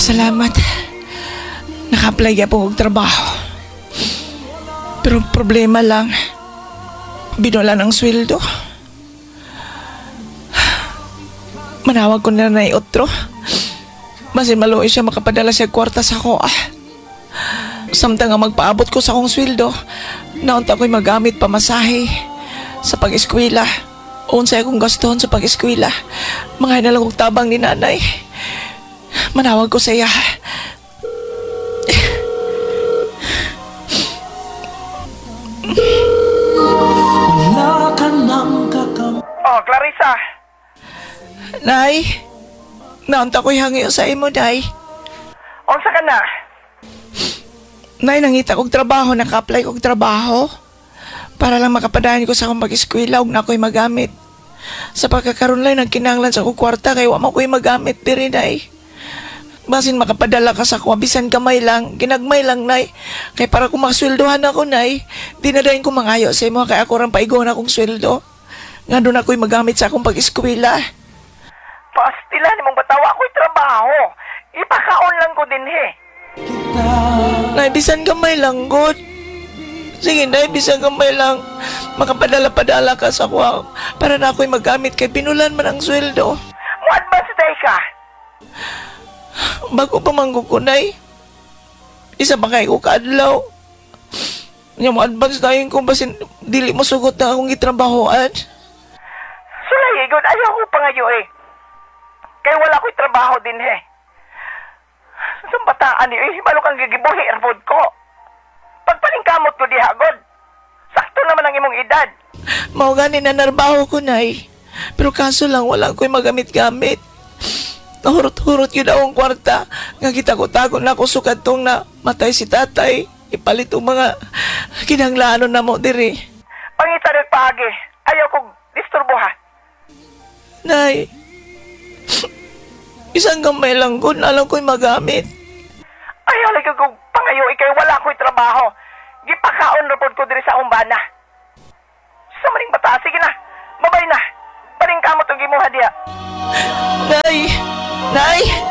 salamat. Naka-apply ka po og trabaho. Pero problema lang, binula ng sweldo. Manawag ko na otro. Basin maluoy siya makapadala siya kwarta sa ko. Samtang nga magpaabot ko sa akong sweldo, naunta ko'y magamit pamasahe sa pag-eskwela. Unsay akong gaston sa pag-eskwela. Mga na lang kong tabang ni nanay. Manawag ko sa iya. Oh, Clarissa. Nay, naunta ko'y hangyo sa imo, Day. Unsa ka na? Nay, nangita kong trabaho, naka-apply kong trabaho. Para lang makapadahan ko sa akong pag-eskwela ug na ko'y magamit. Sa pagkakaroon lang nagkinahanglan sa akong kwarta kay wa mo ko'y magamit diri, Day. Basin makapadala ka sa akong bisan kamay lang, ginagmay lang, Nay. Kay para kung makasweldohan ako, Nay, dinadayin ko mangayo sa imo kay ako rang paigon akong sweldo. Nga doon ako'y magamit sa akong pag-eskwela. Pastilan mong batawa ako'y trabaho. Ipakaon lang ko din he. Nay, bisan kamay lang, God. Sige, Nay, bisan kamay lang. Makapadala-padala ka sa ako para na ako'y magamit kay pinulan man ang sweldo. Mo-advance day ka. Bago pa manggug ko, Nay. Isa pa kayo ko kaadlaw. Nga mo advance tayo kung basin dili mo sugot na akong itrabahoan. Sulay, God, ayaw ko pangayo eh. Kaya wala ko'y trabaho din he. Sa bataan ni eh, balo kang gigibuhi airpod ko. Pagpalingkamot ko diha, God. Sakto naman ang imong edad. Mao gani na narbaho ko, Nay. Pero kaso lang wala ko'y magamit-gamit. Nahurot-hurot yun akong kwarta. Nga kita ko tago na ako sukad tong na matay si tatay. Ipalit ang mga kinanglaano na mo diri. Pangita nagpaagi. Ayaw kong disturbuhan. Nay, isang gamay lang ko, alam ko'y magamit. Ayaw lagi kong pangayo ikay wala ko'y trabaho. Gipakaon report ko diri sa umbana. Sa maning bata, sige na. Babay na. Paring kamot ang gimuha diya. Nay! Nay!